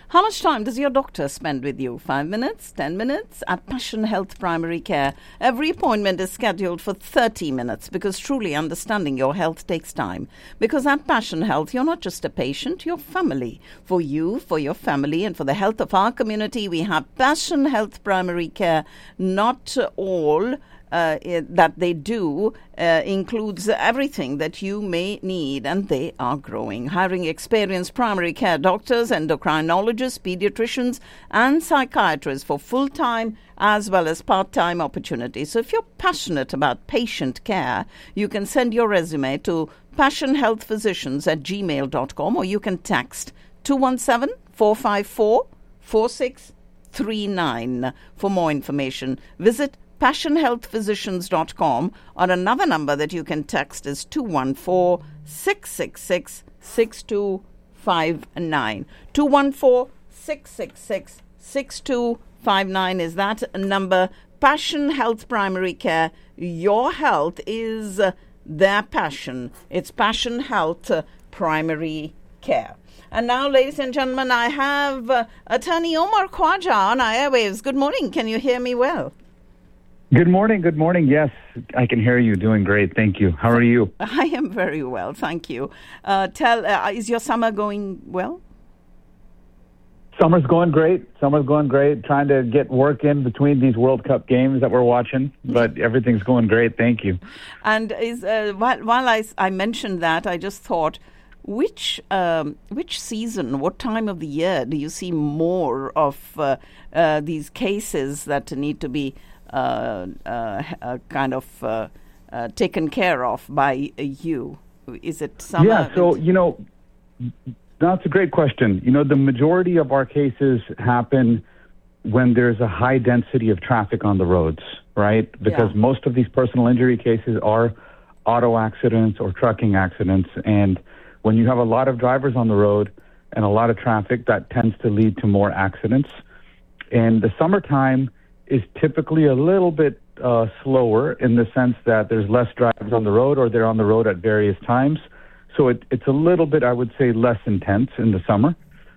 How much time does your doctor spend with you? 5 minutes? 10 minutes? At Passion Health Primary Care, every appointment is scheduled for 30 minutes because truly understanding your health takes time. Because at Passion Health, you're not just a patient, you're family. For you, for your family, and for the health of our community, we have Passion Health Primary Care. Not all that they do includes everything that you may need, and they are growing. Hiring experienced primary care doctors, endocrinologists, pediatricians, and psychiatrists for full-time as well as part-time opportunities. So if you're passionate about patient care, you can send your resume to passionhealthphysicians@gmail.com, or you can text 217-454-4639. For more information, visit passionhealthphysicians.com, or another number that you can text is 214-666-6259. 214-666-6259 is that number. Passion Health Primary Care. Your health is their passion. It's Passion Health Primary Care. And now, ladies and gentlemen, I have Attorney Omar Khwaja on our airwaves. Good morning. Can you hear me well? Good morning. Good morning. Yes, I can hear you. Doing great. Thank you. How are you? I am very well. Thank you. Is your summer going well? Summer's going great. Trying to get work in between these World Cup games that we're watching, but everything's going great. Thank you. And while I mentioned that, I just thought, which season, what time of the year do you see more of these cases that need to be taken care of by you? Is it summer? Yeah, so, that's a great question. The majority of our cases happen when there's a high density of traffic on the roads, right? Because most of these personal injury cases are auto accidents or trucking accidents. And when you have a lot of drivers on the road and a lot of traffic, that tends to lead to more accidents. And the summertime is typically a little bit slower in the sense that there's less drivers on the road, or they're on the road at various times. So it's a little bit, I would say, less intense in the summer.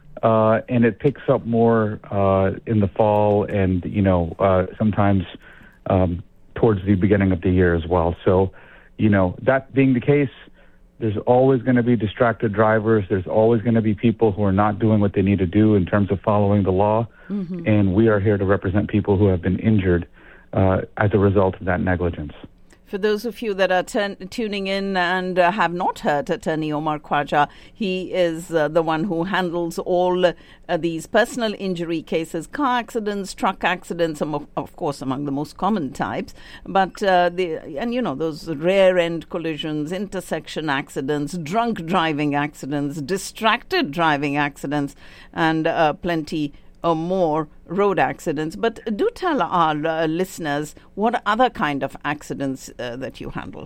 And it picks up more in the fall and, sometimes towards the beginning of the year as well. So, that being the case, there's always going to be distracted drivers. There's always going to be people who are not doing what they need to do in terms of following the law. Mm-hmm. And we are here to represent people who have been injured as a result of that negligence. For those of you that are tuning in and have not heard Attorney Omar Khwaja, he is the one who handles all these personal injury cases, car accidents, truck accidents, of course, among the most common types. But, those rare end collisions, intersection accidents, drunk driving accidents, distracted driving accidents, and plenty more road accidents. But do tell our listeners what other kind of accidents that you handle.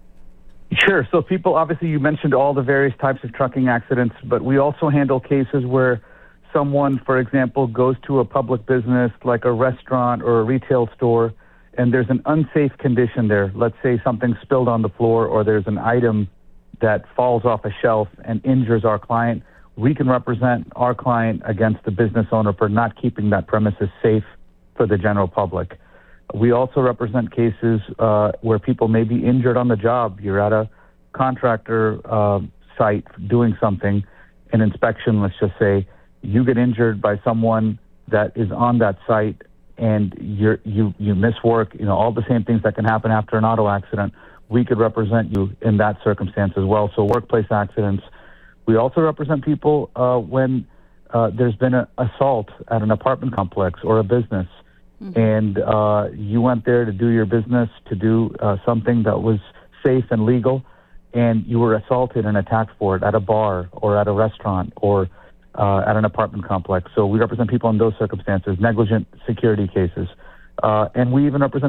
Sure. So people, obviously you mentioned all the various types of trucking accidents, but we also handle cases where someone, for example, goes to a public business like a restaurant or a retail store, and there's an unsafe condition there. Let's say something spilled on the floor, or there's an item that falls off a shelf and injures our client. We can represent our client against the business owner for not keeping that premises safe for the general public. We also represent cases where people may be injured on the job. You're at a contractor site doing something, an inspection, let's just say. You get injured by someone that is on that site, and you miss work. All the same things that can happen after an auto accident. We could represent you in that circumstance as well. So workplace accidents. We also represent people when there's been an assault at an apartment complex or a business, mm-hmm. and you went there to do your business, to do something that was safe and legal, and you were assaulted and attacked for it at a bar or at a restaurant or at an apartment complex. So we represent people in those circumstances, negligent security cases. And we even represent